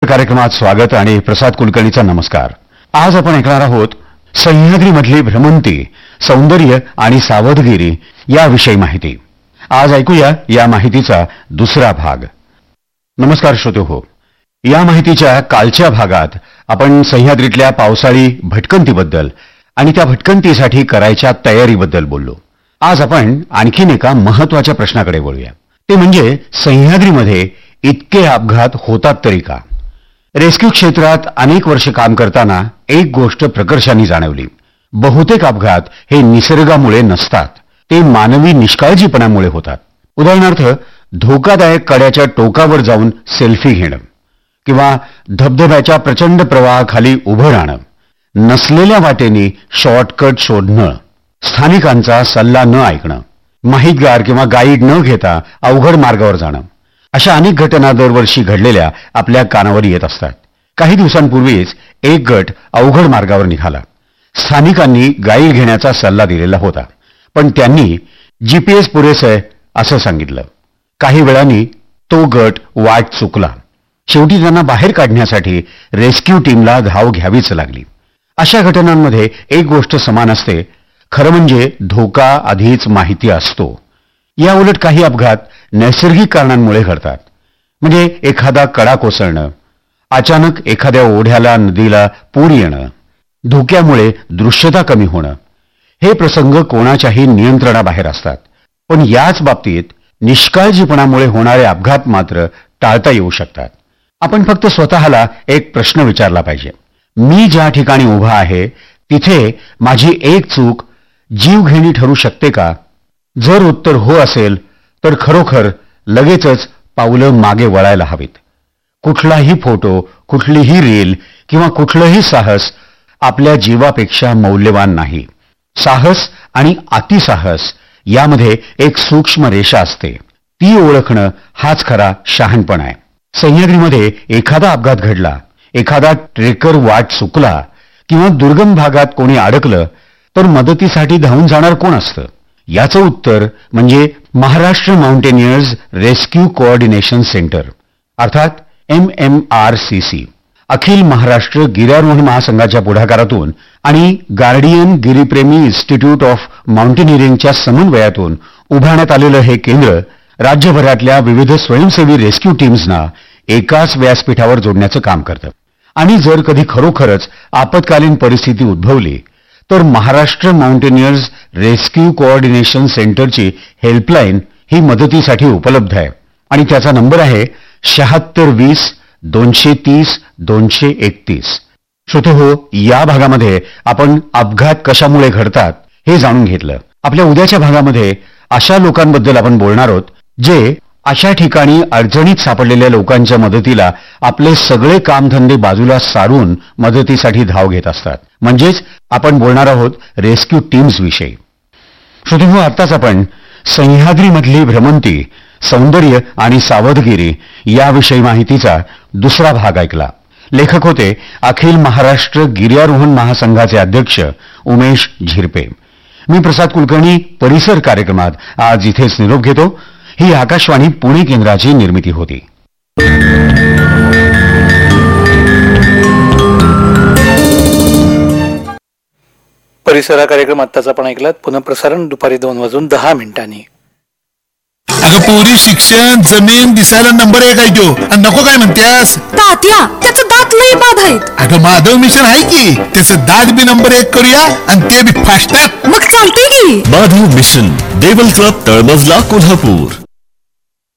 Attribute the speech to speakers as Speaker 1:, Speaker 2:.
Speaker 1: कार्यक्रमात स्वागत आणि प्रसाद कुलकर्णीचा नमस्कार. आज आपण ऐकणार आहोत सह्याद्रीमधली भ्रमंती, सौंदर्य आणि सावधगिरी याविषयी माहिती. आज ऐकूया या माहितीचा दुसरा भाग. नमस्कार श्रोतेहो, या माहितीच्या कालच्या भागात आपण सह्याद्रीतल्या पावसाळी भटकंतीबद्दल आणि त्या भटकंतीसाठी करायच्या तयारीबद्दल बोललो. आज आपण आणखीन एका महत्वाच्या प्रश्नाकडे वळूया. ते म्हणजे सह्याद्रीमध्ये इतके अपघात होतात तरी का? रेस्क्यू क्षेत्रात अनेक वर्ष काम करताना एक गोष्ट प्रकर्षाने जाणवली. बहुतेक अपघात हे निसर्गामुळे नसतात, ते मानवी निष्काळजीपणामुळे होतात. उदाहरणार्थ, धोकादायक कड्याच्या टोकावर जाऊन सेल्फी घेणं किंवा धबधब्याच्या प्रचंड प्रवाहाखाली उभं राहणं, नसलेल्या वाटेने शॉर्टकट शोधणं, स्थानिकांचा सल्ला न ऐकणं, माहितगार किंवा गाईड न घेता अवघड मार्गावर जाणं, अशा अनेक घटना दरवर्षी घडलेल्या आपल्या कानावर येत असतात. काही दिवसांपूर्वीच एक गट अवघड मार्गावर निघाला. स्थानिकांनी गाईड घेण्याचा सल्ला दिलेला होता, पण त्यांनी जीपीएस पुरेसे असं सांगितलं. काही वेळांनी तो गट वाट चुकला. शेवटी त्यांना बाहेर काढण्यासाठी रेस्क्यू टीमला धाव घ्यावीच लागली. अशा घटनांमध्ये एक गोष्ट समान असते, खरं म्हणजे धोका आधीच माहिती असतो. या उलट काही अपघात नैसर्गिक कारणांमुळे घडतात. म्हणजे एखादा कडा कोसळणं, अचानक एखाद्या ओढ्याला नदीला पूर येणं, धोक्यामुळे दृश्यता कमी होणं, हे प्रसंग कोणाच्याही नियंत्रणाबाहेर असतात. पण याच बाबतीत निष्काळजीपणामुळे होणारे अपघात मात्र टाळता येऊ शकतात. आपण फक्त स्वतःला एक प्रश्न विचारला पाहिजे. मी ज्या ठिकाणी उभा आहे तिथे माझी एक चूक जीवघेणी ठरू शकते का? जर उत्तर हो असेल तर खरोखर लगेचच पावलं मागे वळायला हवीत. कुठलाही फोटो, कुठलीही रील किंवा कुठलंही साहस आपल्या जीवापेक्षा मौल्यवान नाही. साहस आणि अतिसाहस यामध्ये एक सूक्ष्म रेषा असते. ती ओळखणं हाच खरा शहाणपण आहे. सह्याद्रीमध्ये एखादा अपघात घडला, एखादा ट्रेकर वाट चुकला किंवा दुर्गम भागात कोणी अडकलं तर मदतीसाठी धावून जाणार कोण असतं? याचं उत्तर म्हणजे Maharashtra mountaineers rescue coordination centre, अर्थात MMRCC. अखिल महाराष्ट्र गिर्यारोहण महासंघाच्या पुढाकारातून आणि गार्डियन गिरीप्रेमी इन्स्टिट्यूट ऑफ माउंटेनिअरिंगच्या समन्वयातून उभारण्यात आलेलं हे केंद्र राज्यभरातल्या विविध स्वयंसेवी रेस्क्यू टीम्सना एकाच व्यासपीठावर जोडण्याचं काम करतं. आणि जर कधी खरोखरच आपत्कालीन परिस्थिती उद्भवली तर महाराष्ट्र माउंटेनियर्स रेस्क्यू कोऑर्डिनेशन सेंटरची हेल्पलाईन ही मदतीसाठी उपलब्ध आहे आणि त्याचा नंबर आहे 7620 230 231. श्रोतेहो, या भागामध्ये आपण अपघात कशामुळे घडतात हे जाणून घेतलं. आपल्या उद्याच्या भागामध्ये अशा लोकांबद्दल आपण बोलणार आहोत जे अशा ठिकाणी अडचणीत सापडलेल्या लोकांच्या मदतीला आपले सगळे कामधंदे बाजूला सारून मदतीसाठी धाव घेत असतात. म्हणजेच आपण बोलणार आहोत रेस्क्यू टीम्स विषयी. श्रोतेहो, आत्ताच आपण सह्याद्रीमधली भ्रमंती, सौंदर्य आणि सावधगिरी याविषयी माहितीचा दुसरा भाग ऐकला. लेखक होते अखिल महाराष्ट्र गिर्यारोहण महासंघाचे अध्यक्ष उमेश झिरपे. मी प्रसाद कुलकर्णी परिसर कार्यक्रमात आज इथेच निरोप घेतो. ही आकाशवाणी पुणे केंद्राची निर्मिती होती.
Speaker 2: परिसर कार्यक्रम आत्ताच आपण ऐकलात. पुन्हा प्रसारण दुपारी 2:10.
Speaker 3: अगं पोरी, शिक्षण, जमीन दिसायला नंबर 1 आहे तो. आणि नको काय म्हणतेस?
Speaker 4: तात्या, त्याचं दात लई बाद आहेत.
Speaker 3: अगं माधव मिशन आहे की, त्याचं दात बी नंबर 1 करूया आणि ते बी फास्टॅग.
Speaker 4: मग चालतंय की.
Speaker 5: माधव मिशन, देवल क्लब, तळमजला, कोल्हापूर.